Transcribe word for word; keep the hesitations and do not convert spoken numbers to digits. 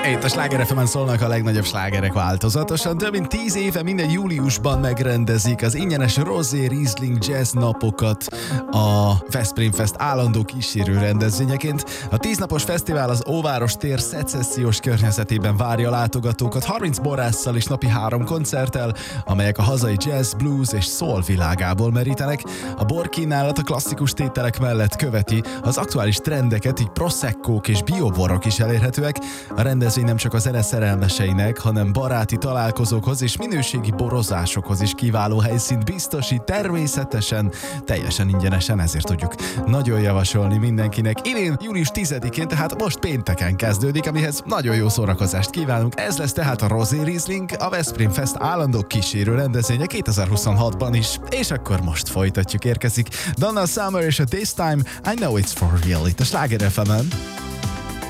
Itt a Sláger ef emen szólnak a legnagyobb slágerek változatosan. Több mint tíz éve minden júliusban megrendezik az ingyenes Rosé Riesling Jazz napokat a Veszprém Fest állandó kísérő rendezvényeként. A tíznapos fesztivál az Óváros tér szecessziós környezetében várja a látogatókat harminc borásszal és napi három koncerttel, amelyek a hazai jazz, blues és soul világából merítenek. A borkínálat a klasszikus tételek mellett követi az aktuális trendeket, így proseccók és bioborok is elérhetőek. A rendezvény nem csak a zene szerelmeseinek, hanem baráti találkozókhoz és minőségi borozásokhoz is kiváló helyszínt biztosít, természetesen teljesen ingyenesen, ezért tudjuk nagyon javasolni mindenkinek. Idén július tizedikén, tehát most pénteken kezdődik, amihez nagyon jó szórakozást kívánunk. Ez lesz tehát a Rosé Riesling, a Veszprém Fest állandó kísérő rendezvénye kétezer-huszonhatban is. És akkor most folytatjuk, érkezik Donna Summer és a This Time I Know It's For Real itt a Sláger ef emen.